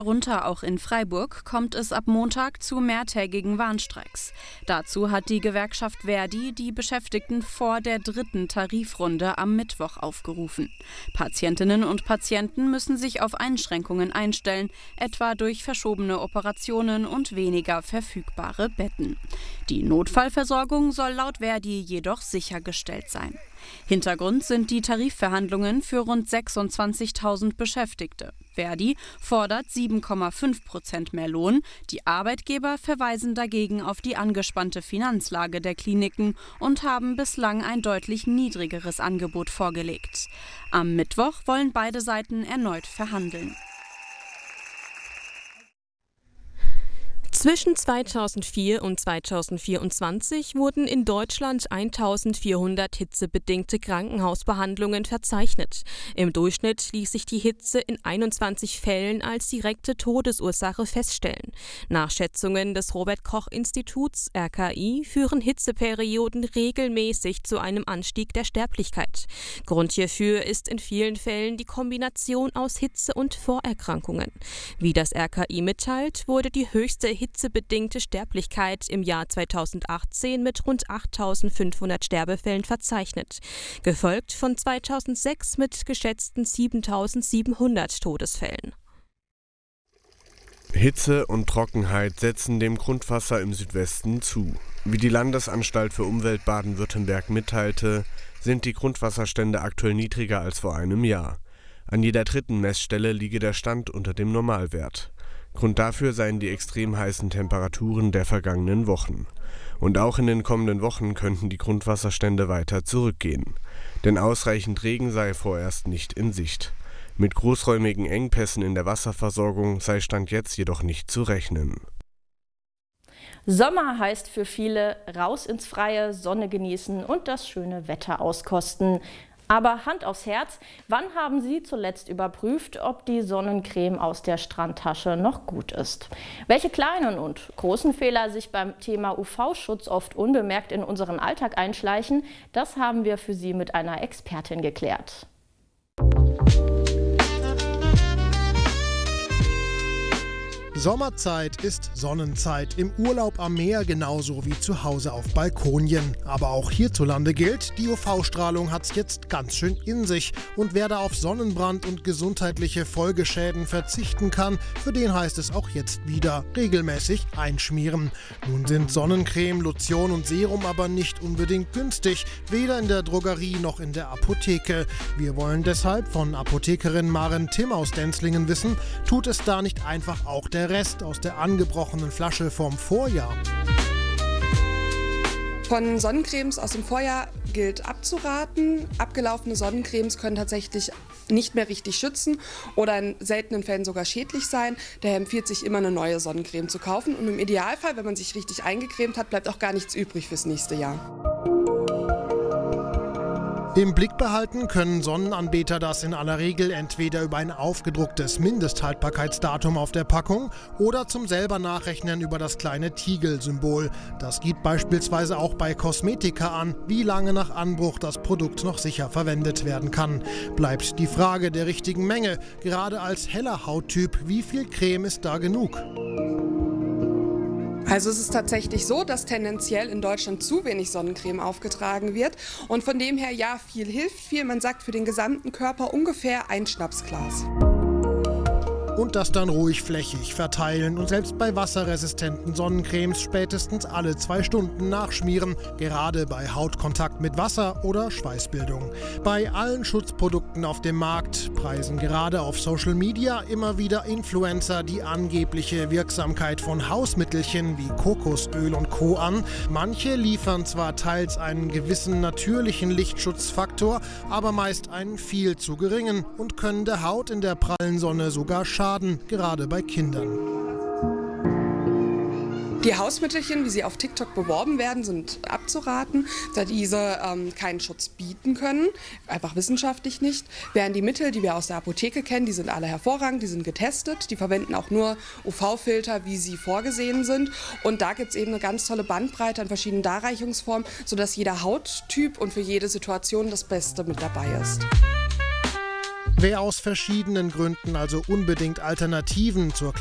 Darunter auch in Freiburg kommt es ab Montag zu mehrtägigen Warnstreiks. Dazu hat die Gewerkschaft ver.di die Beschäftigten vor der 3. Tarifrunde am Mittwoch aufgerufen. Patientinnen und Patienten müssen sich auf Einschränkungen einstellen, etwa durch verschobene Operationen und weniger verfügbare Betten. Die Notfallversorgung soll laut ver.di jedoch sichergestellt sein. Hintergrund sind die Tarifverhandlungen für rund 26.000 Beschäftigte. ver.di fordert 7,5% mehr Lohn. Die Arbeitgeber verweisen dagegen auf die angespannte Finanzlage der Kliniken und haben bislang ein deutlich niedrigeres Angebot vorgelegt. Am Mittwoch wollen beide Seiten erneut verhandeln. Zwischen 2004 und 2024 wurden in Deutschland 1400 hitzebedingte Krankenhausbehandlungen verzeichnet. Im Durchschnitt ließ sich die Hitze in 21 Fällen als direkte Todesursache feststellen. Nach Schätzungen des Robert-Koch-Instituts (RKI) führen Hitzeperioden regelmäßig zu einem Anstieg der Sterblichkeit. Grund hierfür ist in vielen Fällen die Kombination aus Hitze und Vorerkrankungen. Wie das RKI mitteilt, wurde die höchste hitzebedingte Sterblichkeit im Jahr 2018 mit rund 8.500 Sterbefällen verzeichnet, gefolgt von 2006 mit geschätzten 7.700 Todesfällen. Hitze und Trockenheit setzen dem Grundwasser im Südwesten zu. Wie die Landesanstalt für Umwelt Baden-Württemberg mitteilte, sind die Grundwasserstände aktuell niedriger als vor einem Jahr. An jeder 3. Messstelle liege der Stand unter dem Normalwert. Grund dafür seien die extrem heißen Temperaturen der vergangenen Wochen. Und auch in den kommenden Wochen könnten die Grundwasserstände weiter zurückgehen. Denn ausreichend Regen sei vorerst nicht in Sicht. Mit großräumigen Engpässen in der Wasserversorgung sei Stand jetzt jedoch nicht zu rechnen. Sommer heißt für viele raus ins Freie, Sonne genießen und das schöne Wetter auskosten. Aber Hand aufs Herz, wann haben Sie zuletzt überprüft, ob die Sonnencreme aus der Strandtasche noch gut ist? Welche kleinen und großen Fehler sich beim Thema UV-Schutz oft unbemerkt in unseren Alltag einschleichen, das haben wir für Sie mit einer Expertin geklärt. Sommerzeit ist Sonnenzeit, im Urlaub am Meer genauso wie zu Hause auf Balkonien. Aber auch hierzulande gilt, die UV-Strahlung hat's jetzt ganz schön in sich. Und wer da auf Sonnenbrand und gesundheitliche Folgeschäden verzichten kann, für den heißt es auch jetzt wieder regelmäßig einschmieren. Nun sind Sonnencreme, Lotion und Serum aber nicht unbedingt günstig, weder in der Drogerie noch in der Apotheke. Wir wollen deshalb von Apothekerin Maren Timm aus Denzlingen wissen, tut es da nicht einfach auch der Rest aus der angebrochenen Flasche vom Vorjahr? Von Sonnencremes aus dem Vorjahr gilt abzuraten. Abgelaufene Sonnencremes können tatsächlich nicht mehr richtig schützen oder in seltenen Fällen sogar schädlich sein. Daher empfiehlt sich immer eine neue Sonnencreme zu kaufen. Und im Idealfall, wenn man sich richtig eingecremt hat, bleibt auch gar nichts übrig fürs nächste Jahr. Im Blick behalten können Sonnenanbeter das in aller Regel entweder über ein aufgedrucktes Mindesthaltbarkeitsdatum auf der Packung oder zum selber Nachrechnen über das kleine Tiegel-Symbol. Das gibt beispielsweise auch bei Kosmetika an, wie lange nach Anbruch das Produkt noch sicher verwendet werden kann. Bleibt die Frage der richtigen Menge, gerade als heller Hauttyp, wie viel Creme ist da genug? Also es ist tatsächlich so, dass tendenziell in Deutschland zu wenig Sonnencreme aufgetragen wird. Und von dem her, ja, viel hilft viel. Man sagt für den gesamten Körper ungefähr ein Schnapsglas. Und das dann ruhig flächig verteilen und selbst bei wasserresistenten Sonnencremes spätestens alle 2 Stunden nachschmieren, gerade bei Hautkontakt mit Wasser oder Schweißbildung. Bei allen Schutzprodukten auf dem Markt preisen gerade auf Social Media immer wieder Influencer die angebliche Wirksamkeit von Hausmittelchen wie Kokosöl und Co. an. Manche liefern zwar teils einen gewissen natürlichen Lichtschutzfaktor, aber meist einen viel zu geringen und können der Haut in der prallen Sonne sogar schaden, gerade bei Kindern. Die Hausmittelchen, wie sie auf TikTok beworben werden, sind abzuraten, da diese keinen Schutz bieten können, einfach wissenschaftlich nicht. Während die Mittel, die wir aus der Apotheke kennen, die sind alle hervorragend, die sind getestet, die verwenden auch nur UV-Filter, wie sie vorgesehen sind. Und da gibt es eben eine ganz tolle Bandbreite an verschiedenen Darreichungsformen, sodass jeder Hauttyp und für jede Situation das Beste mit dabei ist. Wer aus verschiedenen Gründen also unbedingt Alternativen zur